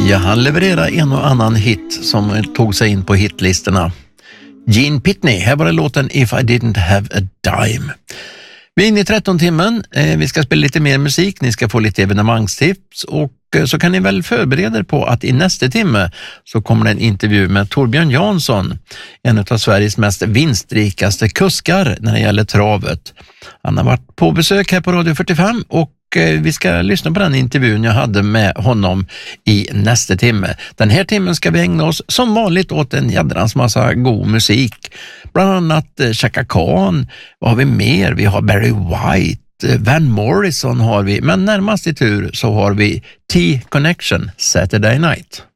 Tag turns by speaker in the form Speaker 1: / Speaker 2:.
Speaker 1: Ja, han levererar en och annan hit som tog sig in på hitlistorna. Gene Pitney, här var det låten If I Didn't Have a Dime. Vi är inne i 13-timmen, vi ska spela lite mer musik, ni ska få lite evenemangstips och så kan ni väl förbereda er på att i nästa timme så kommer det en intervju med Torbjörn Jansson, en av Sveriges mest vinstrikaste kuskar när det gäller travet. Han har varit på besök här på Radio 45 och vi ska lyssna på den intervjun jag hade med honom i nästa timme. Den här timmen ska vi ägna oss som vanligt åt en jädrans massa god musik. Bland annat Chaka Khan, vad har vi mer? Vi har Barry White, Van Morrison har vi, men närmast i tur så har vi T-Connection Saturday Night.